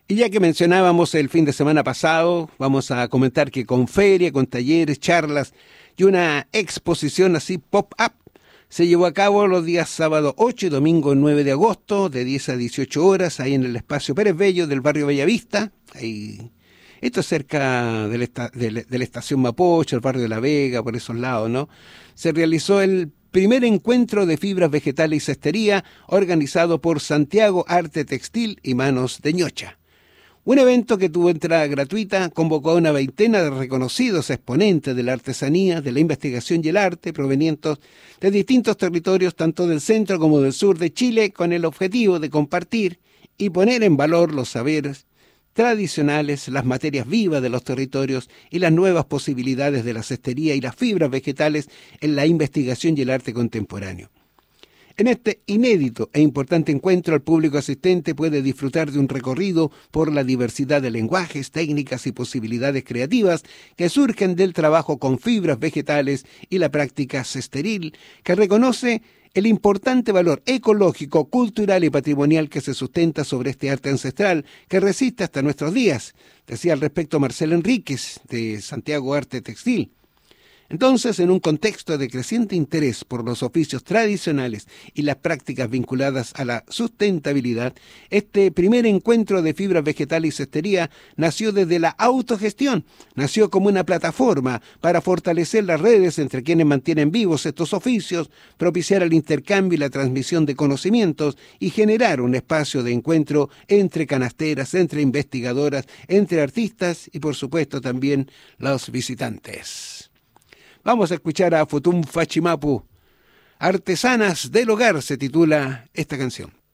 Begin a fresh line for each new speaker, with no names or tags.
Y ya que mencionábamos el fin de semana pasado, vamos a comentar que con feria, con talleres, charlas y una exposición así pop-up se llevó a cabo los días sábado 8 y domingo 9 de agosto, de 10 a 18 horas, ahí en el espacio Pérez Bello del barrio Bellavista. Ahí, esto es cerca de la estación Mapocho, el barrio de La Vega, por esos lados, ¿no? Se realizó el primer encuentro de fibras vegetales y cestería organizado por Santiago Arte Textil y Manos de Ñocha. Un evento que tuvo entrada gratuita convocó a una veintena de reconocidos exponentes de la artesanía, de la investigación y el arte, provenientes de distintos territorios, tanto del centro como del sur de Chile, con el objetivo de compartir y poner en valor los saberes tradicionales, las materias vivas de los territorios y las nuevas posibilidades de la cestería y las fibras vegetales en la investigación y el arte contemporáneo. En este inédito e importante encuentro, el público asistente puede disfrutar de un recorrido por la diversidad de lenguajes, técnicas y posibilidades creativas que surgen del trabajo con fibras vegetales y la práctica cesteril, que reconoce el importante valor ecológico, cultural y patrimonial que se sustenta sobre este arte ancestral que resiste hasta nuestros días, decía al respecto Marcelo Enríquez, de Santiago Arte Textil. Entonces, en un contexto de creciente interés por los oficios tradicionales y las prácticas vinculadas a la sustentabilidad, este primer encuentro de fibras vegetales y cestería nació desde la autogestión, nació como una plataforma para fortalecer las redes entre quienes mantienen vivos estos oficios, propiciar el intercambio y la transmisión de conocimientos y generar un espacio de encuentro entre canasteras, entre investigadoras, entre artistas y, por supuesto, también los visitantes. Vamos a escuchar a Futum Fachimapu. Artesanas del Hogar se titula esta canción.